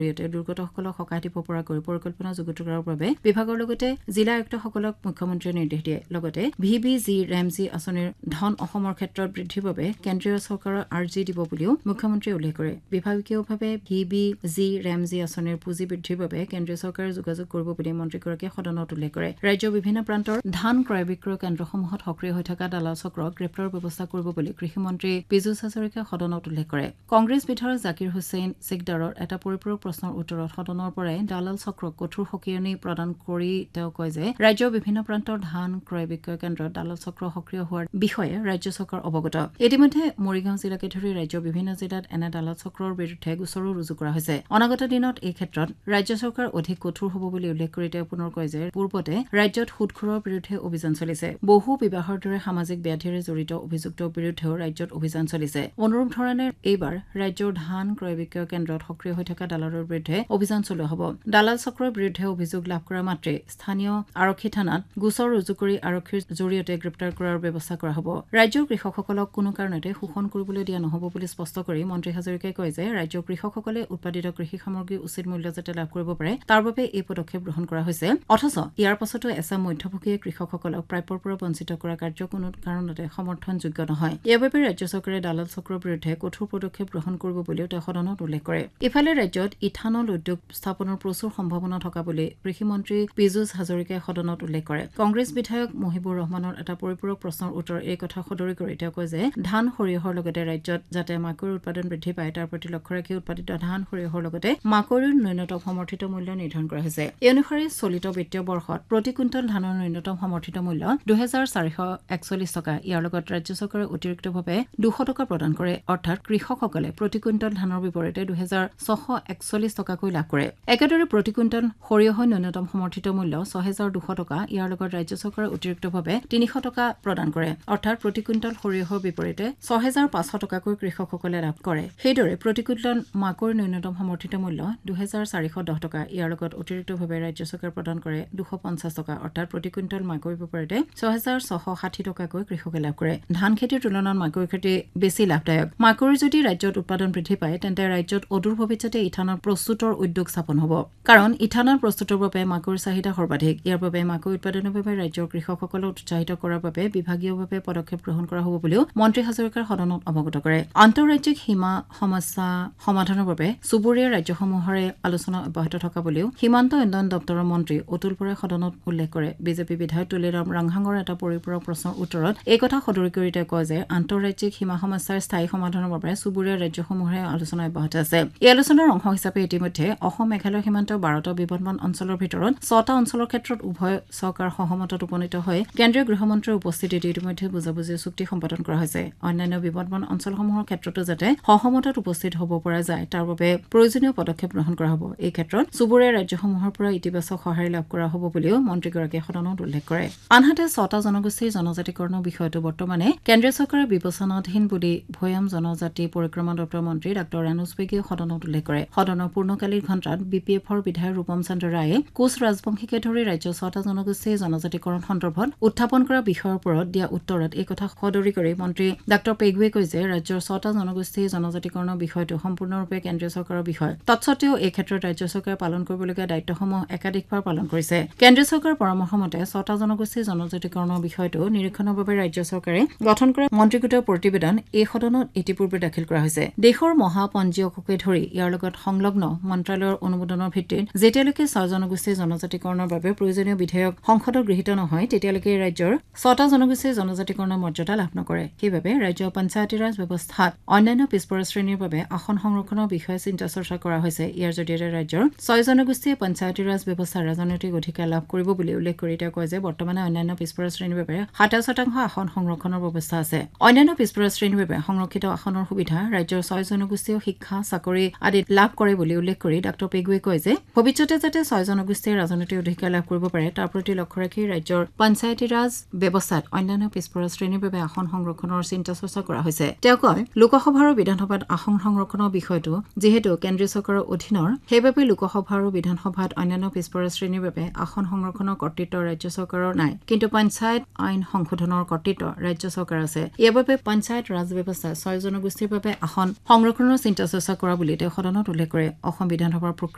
জৰিয়তে দুৰ্গতসকলক সকাহ দিব পৰাকৈ পৰিকল্পনা যুগুত কৰাৰ বাবে বিভাগৰ লগতে জিলা আয়ুক্তসকলক মুখ্যমন্ত্ৰীয়ে নিৰ্দেশ দিয়ে। লগতে VBG ৰেমজি আঁচনিৰ ধন অসমৰ ক্ষেত্ৰত বৃদ্ধিৰ বাবে কেন্দ্ৰীয় চৰকাৰৰ আৰ্জি দিব বুলিও মুখ্যমন্ত্ৰীয়ে উল্লেখ কৰে। বিভাগীয়ভাৱে VBG ৰেমজি আঁচনিৰ পুঁজি বৃদ্ধিৰ বাবে কেন্দ্ৰীয় চৰকাৰে যোগাযোগ কৰিব বুলি মন্ত্ৰীগৰাকীয়ে সদনত উল্লেখ কৰে। ৰাজ্যৰ বিভিন্ন প্ৰান্তৰ ধান ক্ৰয় বিক্ৰয় কেন্দ্ৰসমূহত সক্ৰিয় হৈ থকা দালাল চক্ৰক গ্ৰেপ্তাৰৰ ব্যৱস্থা কৰিব বুলি কৃষিমন্ত্ৰী পীযুষ হাজৰিকাই সদনত উল্লেখ কৰে। কংগ্ৰেছ বিধায়ক জাকিৰ হুছেইন সিকদাৰৰ এটা পৰিপূৰক প্ৰশ্নৰ উত্তৰত সদনৰ পৰাই দালাল চক্ৰক কঠোৰ সকিয়নি প্ৰদান কৰি তেওঁ কয় যে ৰাজ্যৰ বিভিন্ন প্ৰান্তৰ ধান ক্ৰয় বিক্ৰয় কেন্দ্ৰত দালাল চক্ৰ সক্ৰিয় হোৱাৰ বিষয়ে ৰাজ্য চৰকাৰ অৱগত। ইতিমধ্যে মৰিগাঁও জিলাকে ধৰি ৰাজ্যৰ বিভিন্ন জিলাত এনে দালাল চক্ৰৰ বিৰুদ্ধে গোচৰো ৰুজু কৰা হৈছে। অনাগত দিনত এই ক্ষেত্ৰত ৰাজ্য চৰকাৰ অধিক কঠোৰ হ'ব বুলি উল্লেখ কৰি তেওঁ পুনৰ কয় যে পূৰ্বতে ৰাজ্যত সুদখোৰৰ বিৰুদ্ধে অভিযান চলিছে। বহু বিবাহৰ দৰে সামাজিক ব্যাধিৰে জড়িত অভিযুক্তৰ বিৰুদ্ধেও ৰাজ্যত অভিযান চলিছে। অনুৰূপ ধৰণে এইবাৰ ৰাজ্যৰ ধান ক্ৰয় বিক্ৰয় কেন্দ্ৰত সক্ৰিয় হৈ থকা দালালৰ বিৰুদ্ধে অভিযান চলোৱা হ'ব। দালাল চক্ৰৰ বিৰুদ্ধে অভিযোগ লাভ কৰা মাত্ৰে স্থানীয় আৰক্ষী থানাত গোচৰ ৰুজু কৰি আৰক্ষীৰ জৰিয়তে গ্ৰেপ্তাৰ কৰাৰ ব্যৱস্থা কৰা হ'ব। ৰাজ্যৰ কৃষকসকলক কোনো কাৰণতে শোষণ কৰিবলৈ দিয়া নহ'ব বুলি স্পষ্ট কৰি মন্ত্ৰী হাজৰিকাই কয় যে ৰাজ্যৰ কৃষকসকলে উৎপাদিত কৃষি সামগ্ৰী উচিত মূল্য যাতে লাভ কৰিব পাৰে তাৰ বাবে এই পদক্ষেপ গ্ৰহণ কৰা হৈছে। অথচ ইয়াৰ পাছতো এচাম মধ্যভোগীয়ে কৃষকসকলক প্ৰাপ্যৰ পৰা বঞ্চিত কৰা কাৰ্য কোনো কাৰণতে সমৰ্থনযোগ্য নহয়। ইয়াৰ বাবে ৰাজ্য চৰকাৰে দালাল চক্ৰৰ বিৰুদ্ধে কঠোৰ পদক্ষেপ গ্ৰহণ কৰিব বুলিও তেওঁ সদনত উল্লেখ কৰে। ইফালে ৰাজ্যত ইথানল উদ্যোগ স্থাপনৰ প্ৰচুৰ সম্ভাৱনা থকা বুলি কৃষিমন্ত্ৰী পীযুষ হাজৰিকাই সদনত উল্লেখ কৰে। কংগ্ৰেছ বিধায়ক মহিবুৰ ৰহমানৰ এটা পৰিপূৰক প্ৰশ্নৰ উত্তৰত এই কথা সদৰি কৰি তেওঁ কয় যে ধান সৰিয়হৰ লগতে ৰাজ্যত যাতে মাকৈৰ উৎপাদন বৃদ্ধি পায় তাৰ প্ৰতি লক্ষ্য ৰাখি উৎপাদিত ধান সৰিয়হৰ লগতে মাকৈৰ ন্যূনতম সমৰ্থিত মূল্য নিৰ্ধাৰণ কৰা হৈছে। এই অনুসৰি চলিত বিত্তীয় বৰ্ষত প্ৰতি কুইণ্টল ধানৰ ন্যূনতম সমৰ্থিত মূল্য ২,৪৪১ টকা। ইয়াৰ লগত ৰাজ্য চৰকাৰে অতিৰিক্তভাৱে ২০০ টকা প্ৰদান কৰে। অৰ্থাৎ কৃষকসকলে প্ৰতি কুইণ্টল ধানৰ বিপৰীতে ২,৬৪১ টকাকৈ লাভ কৰে। একেদৰে প্ৰতি কুইণ্টল সৰিয়হৰ ন্যূনতম সমৰ্থিত মূল্য ৬,২০০ টকা। ইয়াৰ লগত ৰাজ্য চৰকাৰে অতিৰিক্তভাৱে ৩০০ টকা প্ৰদান কৰে। অৰ্থাৎ প্ৰতি কুইণ্টল সৰিয়হৰ বিপৰীতে ৬,৫০০ টকাকৈ কৃষকসকলে লাভ কৰে। সেইদৰে প্ৰতি কুইণ্টল মাকৈৰ ন্যূনতম সমৰ্থিত মূল্য ২,৪১০ টকা। ইয়াৰ লগত অতিৰিক্তভাৱে ৰাজ্য চৰকাৰে প্ৰদান কৰে ২৫০ টকা। অৰ্থাৎ প্ৰতি কুইণ্টল মাকৈৰ বিপৰীতে ৬,৬৬০ টকাকৈ কৃষকে লাভ কৰে। ধান খেতিৰ তুলনাত মাকৈৰ খেতি বেছি লাভদায়ক। মাকৈৰ যদি ৰাজ্যত উৎপাদন বৃদ্ধি পায় তেন্তে ৰাজ্যত অদূৰ ভৱিষ্যতে ইথানল প্ৰস্তুতৰ উদ্যোগ স্থাপন হ'ব। কাৰণ ইথানল প্ৰস্তুতৰ বাবে মাকৈৰ চাহিদা সৰ্বাধিক। ইয়াৰ বাবে মাকৈ উৎপাদনৰ বাবে ৰাজ্যৰ কৃষকসকলক উৎসাহিত কৰাৰ বাবে বিভাগীয়ভাৱে পদক্ষেপ গ্ৰহণ কৰা হ'ব বুলিও মন্ত্ৰী হাজৰিকাৰ সদনত অৱগত কৰে। আন্তঃৰাজ্যিক সীমা সমস্যা সমাধানৰ বাবে চুবুৰীয়া ৰাজ্যসমূহৰে আলোচনা অব্যাহত থকা বুলিও সীমান্ত উন্নয়ন দপ্তৰৰ মন্ত্ৰী অতুল বৰাই সদনত উল্লেখ কৰে। বিজেপি বিধায়ক তুলিৰাম ৰাংহাঙৰ এটা পৰিপূৰক প্ৰশ্নৰ উত্তৰত এই কথা সদৰি কৰি তেওঁ কয় যে আন্তঃৰাজ্যিক সীমা সমস্যাৰ স্থায়ী সমাধানৰ বাবে চুবুৰীয়া ৰাজ্যসমূহে আলোচনা অব্যাহত আছে। এই আলোচনাৰ অংশ হিচাপে ইতিমধ্যে অসম মেঘালয় সীমান্তৰ ১২টা বিবদমান অঞ্চলৰ ভিতৰত ৬টা অঞ্চলৰ ক্ষেত্ৰত উভয় চৰকাৰ সহমতত উপনীত হৈ কেন্দ্ৰীয় গৃহমন্ত্ৰীৰ উপস্থিতিত ইতিমধ্যে বুজাবুজিৰ চুক্তি সম্পাদন কৰা হৈছে। অন্যান্য বিবদমান অঞ্চলসমূহৰ ক্ষেত্ৰতো যাতে সহমতত উপস্থিত হ'ব পৰা যায় তাৰ বাবে প্ৰয়োজনীয় পদক্ষেপ গ্ৰহণ কৰা হ'ব। এই ক্ষেত্ৰত চুবুৰীয়া ৰাজ্যসমূহৰ পৰা ইতিবাচক সঁহাৰি লাভ কৰা হ'ব বুলিও মন্ত্ৰীগৰাকীয়ে সদনত উল্লেখ কৰে। আনহাতে ৬টা জনগোষ্ঠীৰ জনজাতিকৰণৰ বিষয়টো বৰ্তমানে কেন্দ্ৰীয় চৰকাৰৰ বিবেচনাধীন বুলি ভৈয়াম জনজাতি পৰিক্ৰমা দপ্তৰৰ মন্ত্ৰী ডাঃ ৰানুজ বেগীয়ে সদনত উল্লেখ কৰে। সদনৰ পূৰ্ণকালীন ঘণ্টাত BPFৰ বিধায়ক ৰূপম চন্দ্ৰ ৰায়ে কোচ ৰাজবংশীকে ধৰি ৰাজ্যৰ ৬টা জনগোষ্ঠীৰ জনজাতিকৰণ সন্দৰ্ভত উত্থাপন কৰা বিষয়ৰ ওপৰত দিয়া উত্তৰত এই কথা সদৰি কৰি মন্ত্ৰী ডাঃ পেগুৱে কয় যে ৰাজ্যৰ ৬টা জনগোষ্ঠীৰ জনজাতিকৰণৰ বিষয়টো সম্পূৰ্ণৰূপে কেন্দ্ৰীয় চৰকাৰৰ বিষয়। তৎসত্ত্বেও এই ক্ষেত্ৰত ৰাজ্য চৰকাৰে পালন কৰিবলগীয়া দায়িত্বসমূহ একাধিকবাৰ পালন কৰিছে। কেন্দ্ৰীয় চৰকাৰৰ পৰামৰ্শ মতে ৬টা জনগোষ্ঠীৰ জনজাতিকৰণৰ বিষয়টো নিৰীক্ষণৰ বাবে ৰাজ্য চৰকাৰে গঠন কৰা মন্ত্ৰীগোটৰ প্ৰতিবেদন এই সদনত ইতিপূৰ্বে দাখিল কৰা হৈছে। দেশৰ মহাপঞ্জীয়ককে ধৰি ইয়াৰ লগত সংলগ্ন মন্ত্ৰালয়ৰ অনুমোদনৰ ভিত্তিত যেতিয়ালৈকে ৬ জনগোষ্ঠীৰ জনজাতিকৰণৰ বাবে প্ৰয়োজনীয় বিধেয়ক সংসদত গৃহীত নহয় তেতিয়ালৈকে ৰাজ্যৰ ৬টা জনগোষ্ঠীৰ জনজাতিকৰণৰ মৰ্যাদা লাভ নকৰে। সেইবাবে ৰাজ্যৰ পঞ্চায়তী ৰাজ ব্যৱস্থাত অন্যান্য পিছপৰা শ্ৰেণীৰ বাবে আসন সংৰক্ষণৰ বিষয়ে চিন্তা চৰ্চা কৰা হৈছে। ইয়াৰ জৰিয়তে ৰাজ্যৰ ৬ জনগোষ্ঠীয়ে পঞ্চায়তী ৰাজ ব্যৱস্থাৰ ৰাজনৈতিক অধিকাৰ লাভ কৰিব বুলি উল্লেখ কৰি তেওঁ কয় যে বৰ্তমানে অন্যান্য পিছপৰা শ্ৰেণীৰ বাবে ২৭% আসন সংৰক্ষণৰ ব্যৱস্থা আছে। অন্যান্য পিছপৰা শ্ৰেণীৰ বাবে সংৰক্ষিত আসনৰ সুবিধা ৰাজ্যৰ ৬ জনগোষ্ঠীয়ে শিক্ষা চাকৰি আদিত লাভ কৰে বুলি উল্লেখ কৰি ডাঃ পেগুৱে কয় যে ভৱিষ্যতে যাতে ৬ জনগোষ্ঠীয়ে ৰাজনৈতিক অধিকাৰ লাভ কৰিব পাৰে তাৰ প্ৰতি লক্ষ্য ৰাখি ৰাজ্যৰ পঞ্চায়তী ৰাজ ব্যৱস্থাত অন্যান্য পিছপৰা শ্ৰেণীৰ বাবে আসন সংৰক্ষণৰ চিন্তা চৰ্চা কৰা হৈছে। তেওঁ কয় লোকসভা আৰু বিধানসভাত আসন সংৰক্ষণৰ বিষয়টো যিহেতু কেন্দ্ৰীয় চৰকাৰৰ অধীনৰ সেইবাবে লোকসভা আৰু বিধানসভাত অন্যান্য পিছপৰা শ্ৰেণীৰ বাবে আসন সংৰক্ষণৰ কৰ্তৃত্ব ৰাজ্য চৰকাৰৰ নাই, কিন্তু পঞ্চায়ত আইন সংশোধনৰ কৰ্তৃত্ব ৰাজ্য চৰকাৰ আছে। ইয়াৰ বাবে পঞ্চায়ত ৰাজ ব্যৱস্থাই ৬ জনগোষ্ঠীৰ বাবে আসন সংৰক্ষণৰ চিন্তা চৰ্চা কৰা বুলি তেওঁ সদনত উল্লেখ কৰে। অসম বিধানসভাৰ